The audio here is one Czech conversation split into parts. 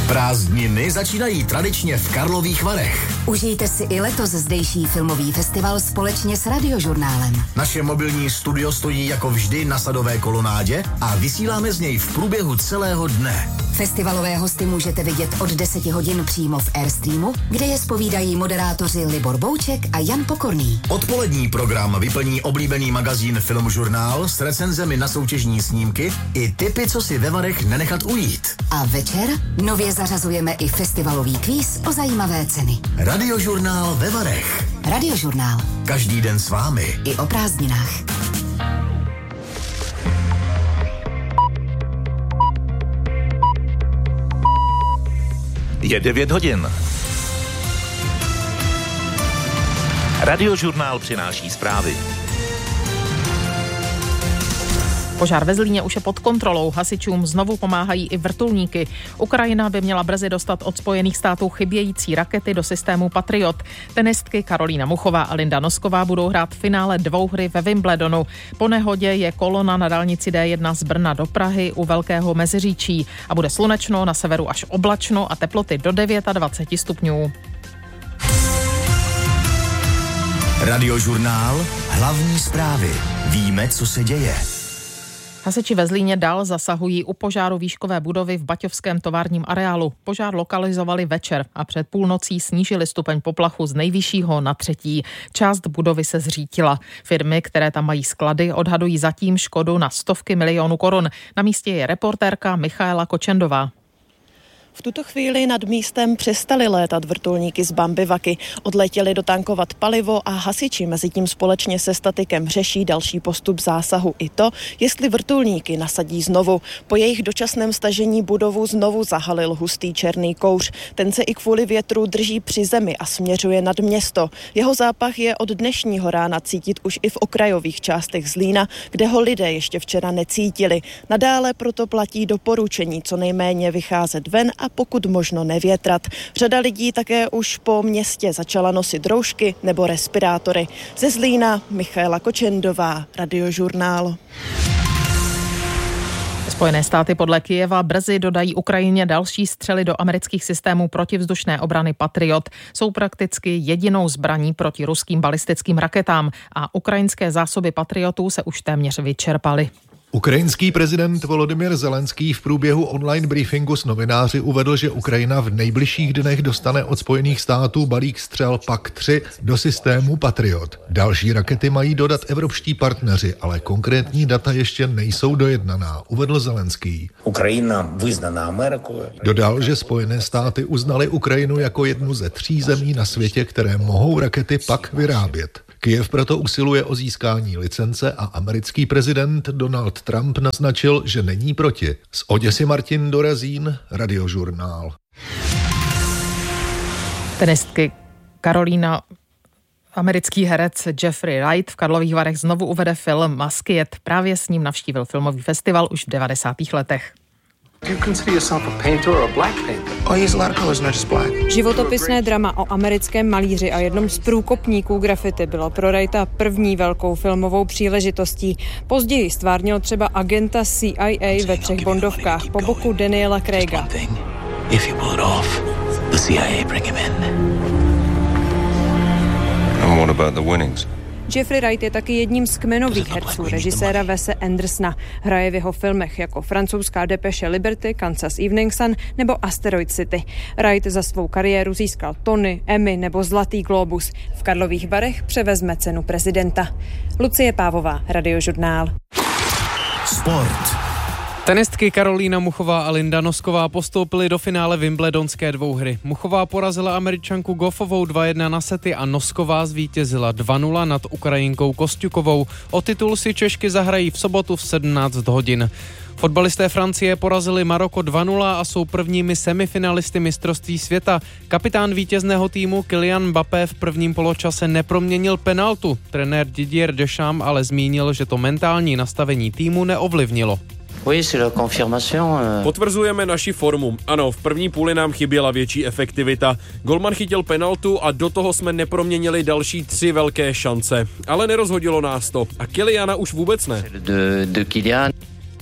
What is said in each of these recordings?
Prázdniny začínají tradičně v Karlových Varech. Užijte si i letos zdejší filmový festival společně s Radiožurnálem. Naše mobilní studio stojí jako vždy na Sadové kolonádě a vysíláme z něj v průběhu celého dne. Festivalové hosty můžete vidět od 10 hodin přímo v Airstreamu, kde je zpovídají moderátoři Libor Bouček a Jan Pokorný. Odpolední program vyplní oblíbený magazín Filmžurnál s recenzemi na soutěžní snímky i tipy, co si ve Varech nenechat ujít. A večer nově zařazujeme i festivalový kvíz o zajímavé ceny. Radiožurnál ve Varech. Radiožurnál. Každý den s vámi. I o prázdninách. Je 9 hodin. Radiožurnál přináší zprávy. Požár ve Zlíně už je pod kontrolou. Hasičům znovu pomáhají i vrtulníky. Ukrajina by měla brzy dostat od Spojených států chybějící rakety do systému Patriot. Tenistky Karolína Muchová a Linda Nosková budou hrát finále 2 hry ve Wimbledonu. Po nehodě je kolona na dálnici D1 z Brna do Prahy u Velkého Meziříčí a bude slunečno, na severu až oblačno a teploty do 29 stupňů. Radiožurnál, hlavní zprávy. Víme, co se děje. Hasiči ve Zlíně dál zasahují u požáru výškové budovy v Baťovském továrním areálu. Požár lokalizovali večer a před půlnocí snížili stupeň poplachu z nejvyššího na 3. Část budovy se zřítila. Firmy, které tam mají sklady, odhadují zatím škodu na stovky milionů korun. Na místě je reportérka Michaela Kočendová. V tuto chvíli nad místem přestaly létat vrtulníky z Bambivaky. Odletěli dotankovat palivo a hasiči mezitím společně se statikem řeší další postup zásahu i to, jestli vrtulníky nasadí znovu. Po jejich dočasném stažení budovu znovu zahalil hustý černý kouř. Ten se i kvůli větru drží při zemi a směřuje nad město. Jeho zápach je od dnešního rána cítit už i v okrajových částech Zlína, kde ho lidé ještě včera necítili. Nadále proto platí doporučení co nejméně vycházet ven a pokud možno nevětrat. Řada lidí také už po městě začala nosit roušky nebo respirátory. Ze Zlína Michaela Kočendová, Radiožurnál. Spojené státy podle Kyjeva brzy dodají Ukrajině další střely do amerických systémů protivzdušné obrany Patriot. Jsou prakticky jedinou zbraní proti ruským balistickým raketám a ukrajinské zásoby Patriotů se už téměř vyčerpaly. Ukrajinský prezident Volodymyr Zelenský v průběhu online briefingu s novináři uvedl, že Ukrajina v nejbližších dnech dostane od Spojených států balík střel PAC-3 do systému Patriot. Další rakety mají dodat evropští partneři, ale konkrétní data ještě nejsou dojednaná, uvedl Zelenský. Ukrajina vyznaná Amerikou. Dodal, že Spojené státy uznaly Ukrajinu jako jednu ze 3 zemí na světě, které mohou rakety PAC vyrábět. Kyjev proto usiluje o získání licence a americký prezident Donald Trump naznačil, že není proti. Z Oděsy Martin Dorazín, Radiožurnál. Tenistky Karolína, americký herec Jeffrey Wright v Karlových Varech znovu uvede film Maskiet. Právě s ním navštívil filmový festival už v 90. letech. Životopisné drama o americkém malíři a jednom z průkopníků graffiti bylo pro Wrighta první velkou filmovou příležitostí. Později stvárnil třeba agenta CIA ve 3 bondovkách po boku Daniela Craiga. Jeffrey Wright je taky jedním z kmenových herců režiséra Wese Andersona. Hraje v jeho filmech jako francouzská depeše Liberty, Kansas Evening Sun nebo Asteroid City. Wright za svou kariéru získal Tony, Emmy nebo Zlatý glóbus. V Karlových Varech převezme cenu prezidenta. Lucie Pávová, Radiožurnál. Sport. Tenistky Karolína Muchová a Linda Nosková postoupily do finále wimbledonské 2 hry. Muchová porazila Američanku Goffovou 2-1 na sety a Nosková zvítězila 2-0 nad Ukrajinkou Kosťukovou. O titul si Češky zahrají v sobotu v 17 hodin. Fotbalisté Francie porazili Maroko 2-0 a jsou prvními semifinalisty mistrovství světa. Kapitán vítězného týmu Kylian Mbappé v prvním poločase neproměnil penaltu. Trenér Didier Deschamps ale zmínil, že to mentální nastavení týmu neovlivnilo. Potvrzujeme naši formu. Ano, v první půli nám chyběla větší efektivita. Golman chytil penaltu a do toho jsme neproměnili další 3 velké šance. Ale nerozhodilo nás to. A Kyliana už vůbec ne.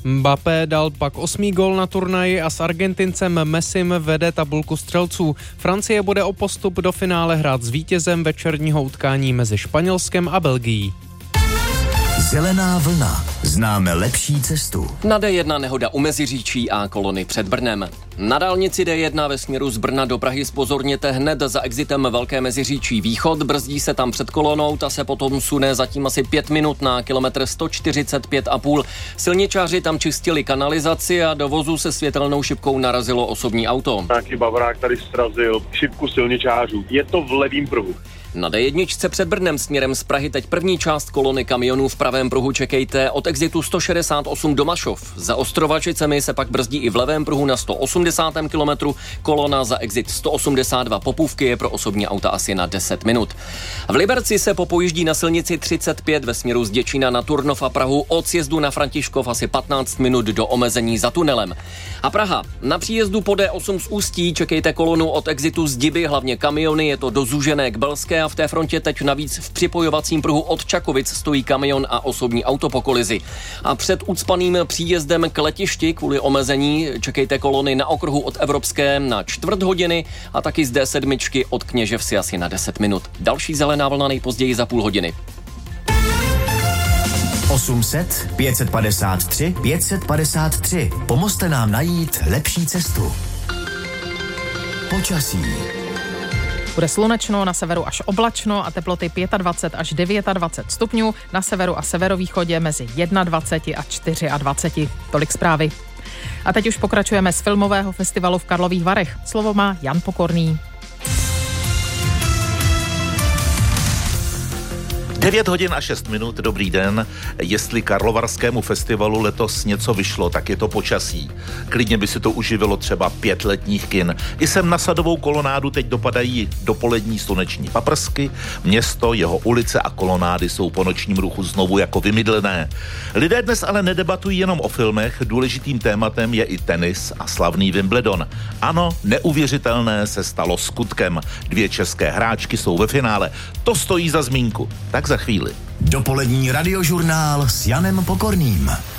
Mbappé dal pak 8. gól na turnaji a s Argentincem Messim vede tabulku střelců. Francie bude o postup do finále hrát s vítězem večerního utkání mezi Španělskem a Belgií. Zelená vlna. Známe lepší cestu. Na D1 nehoda u Meziříčí a Kolony před Brnem. Na dálnici D1 ve směru z Brna do Prahy zpozorněte hned za exitem Velké Meziříčí východ. Brzdí se tam před kolonou, ta se potom sune zatím asi 5 minut na kilometr 145,5. Silničáři tam čistili kanalizaci a do vozu se světelnou šipkou narazilo osobní auto. Nějaký bavorák tady srazil šipku silničářů. Je to v levém pruhu. Na D1 před Brnem směrem z Prahy teď první část kolony kamionů v pravém pruhu čekejte od exitu 168 do Mašov. Za Ostrovačicemi se pak brzdí i v levém pruhu na 180. kilometru. Kolona za exit 182 Popůvky je pro osobní auta asi na 10 minut. V Liberci se popojíždí na silnici 35 ve směru z Děčína na Turnov a Prahu od sjezdu na Františkov asi 15 minut do omezení za tunelem. A Praha. Na příjezdu po D8 z Ústí čekejte kolonu od exitu z Diby, hlavně kamiony, je to do Zúžené k Belské a v té frontě teď navíc v připojovacím pruhu od Čakovic stojí kamion a osobní auto po kolizi. A před ucpaným příjezdem k letišti kvůli omezení čekejte kolony na okruhu od Evropské na 1/4 hodiny a taky z D7 od Kněževsi asi na 10 minut. Další zelená vlna nejpozději za půl hodiny. 800 553 553. Pomozte nám najít lepší cestu. Počasí. Bude slunečno, na severu až oblačno a teploty 25 až 29 stupňů, na severu a severovýchodě mezi 21 a 24. Tolik zprávy. A teď už pokračujeme z filmového festivalu v Karlových Varech. Slovo má Jan Pokorný. 9 hodin a 6 minut, dobrý den. Jestli Karlovarskému festivalu letos něco vyšlo, tak je to počasí. Klidně by si to uživilo třeba 5 letních kin. I sem na Sadovou kolonádu teď dopadají dopolední sluneční paprsky. Město, jeho ulice a kolonády jsou po nočním ruchu znovu jako vymydlené. Lidé dnes ale nedebatují jenom o filmech, důležitým tématem je i tenis a slavný Wimbledon. Ano, neuvěřitelné se stalo skutkem. 2 české hráčky jsou ve finále. To stojí za zmínku. Tak za chvíli. Dopolední radiožurnál s Janem Pokorným.